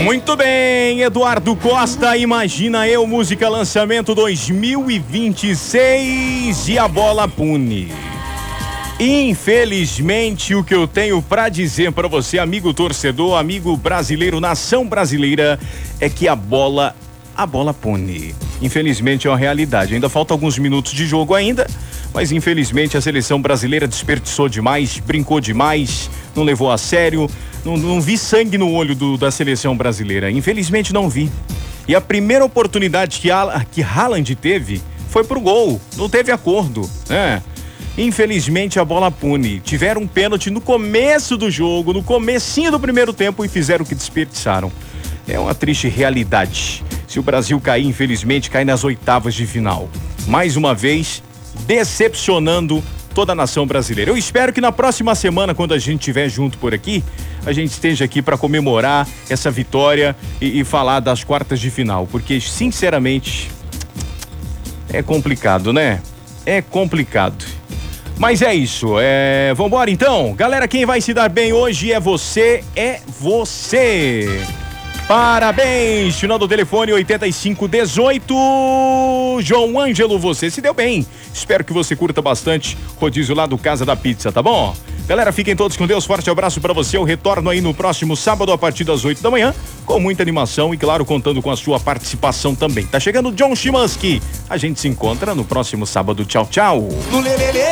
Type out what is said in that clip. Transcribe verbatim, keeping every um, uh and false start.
Muito bem, Eduardo Costa, Imagina Eu, música lançamento dois mil e vinte e seis e a bola pune. Infelizmente, o que eu tenho pra dizer pra você, amigo torcedor, amigo brasileiro, nação brasileira, é que a bola, a bola pune. Infelizmente é uma realidade, ainda falta alguns minutos de jogo ainda, mas infelizmente a seleção brasileira desperdiçou demais, brincou demais, não levou a sério, não, não vi sangue no olho do, da seleção brasileira, infelizmente não vi. E a primeira oportunidade que, a, que Haaland teve foi pro gol, não teve acordo, né? Infelizmente a bola pune. Tiveram um pênalti no começo do jogo, no comecinho do primeiro tempo e fizeram o que desperdiçaram. É uma triste realidade. Se o Brasil cair, infelizmente, cai nas oitavas de final. Mais uma vez, decepcionando toda a nação brasileira. Eu espero que na próxima semana, quando a gente estiver junto por aqui, a gente esteja aqui para comemorar essa vitória e, e falar das quartas de final, porque, sinceramente, é complicado, né? É complicado. Mas é isso, é... vambora então. Galera, quem vai se dar bem hoje é você, é você. Parabéns, final do telefone oitenta e cinco dezoito. João Ângelo, você se deu bem. Espero que você curta bastante rodízio lá do Casa da Pizza, tá bom? Galera, fiquem todos com Deus, forte abraço pra você. Eu retorno aí no próximo sábado a partir das oito da manhã, com muita animação e, claro, contando com a sua participação também. Tá chegando John Chimansky. A gente se encontra no próximo sábado. Tchau, tchau.